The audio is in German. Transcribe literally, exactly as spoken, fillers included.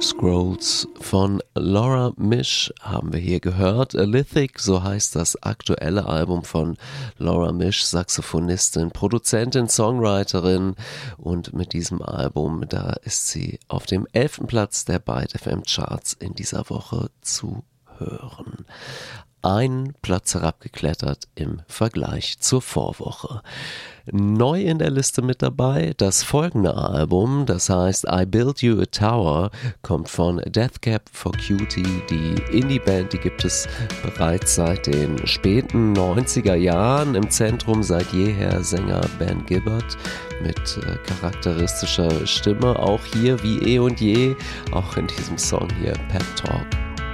Scrolls von Laura Misch haben wir hier gehört. Lithic, so heißt das aktuelle Album von Laura Misch, Saxophonistin, Produzentin, Songwriterin, und mit diesem Album, da ist sie auf dem elften Platz der Byte F M Charts in dieser Woche zu hören. Ein Platz herabgeklettert im Vergleich zur Vorwoche. Neu in der Liste mit dabei das folgende Album, das heißt I Built You a Tower, kommt von Death Cab for Cutie. Die Indie-Band, die gibt es bereits seit den späten neunziger Jahren. Im Zentrum seit jeher Sänger Ben Gibbard mit äh, charakteristischer Stimme, auch hier wie eh und je, auch in diesem Song hier Pep Talk.